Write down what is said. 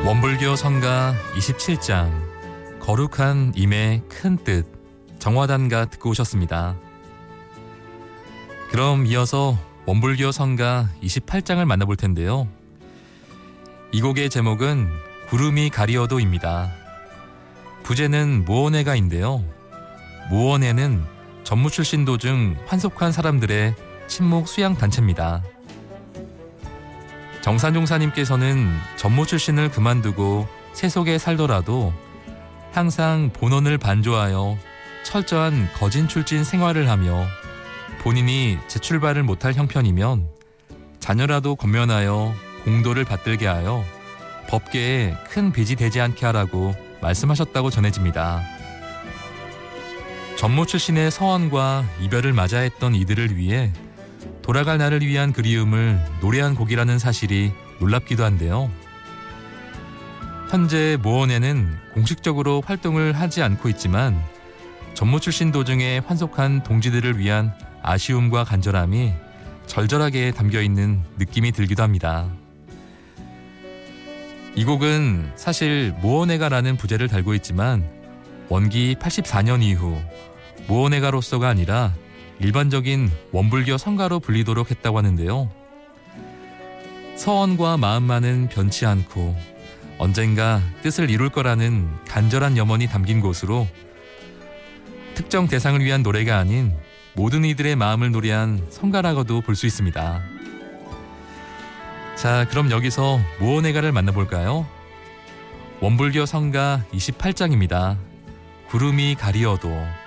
원불교 성가 27장 거룩한 임의 큰 뜻 정화단가 듣고 오셨습니다. 그럼 이어서 원불교 성가 28장을 만나볼 텐데요. 이 곡의 제목은 구름이 가리어도입니다. 부제는 무언회가인데요. 무언회는 전무 출신 도중 환속한 사람들의 친목 수양 단체입니다. 정산종사님께서는 전무 출신을 그만두고 세속에 살더라도 항상 본원을 반조하여 철저한 거진 출진 생활을 하며 본인이 재출발을 못할 형편이면 자녀라도 권면하여 공도를 받들게 하여 법계에 큰 빚이 되지 않게 하라고 말씀하셨다고 전해집니다. 전무 출신의 서원과 이별을 맞이했던 이들을 위해 돌아갈 날을 위한 그리움을 노래한 곡이라는 사실이 놀랍기도 한데요. 현재 무언회는 공식적으로 활동을 하지 않고 있지만 전무 출신 도중에 환속한 동지들을 위한 아쉬움과 간절함이 절절하게 담겨있는 느낌이 들기도 합니다. 이 곡은 사실 무언회가라는 부제를 달고 있지만 원기 84년 이후 무언회가로서가 아니라 일반적인 원불교 성가로 불리도록 했다고 하는데요. 서원과 마음만은 변치 않고 언젠가 뜻을 이룰 거라는 간절한 염원이 담긴 곳으로 특정 대상을 위한 노래가 아닌 모든 이들의 마음을 노래한 성가라고도 볼 수 있습니다. 자, 그럼 여기서 무언회가를 만나볼까요? 원불교 성가 28장입니다. 구름이 가리어도.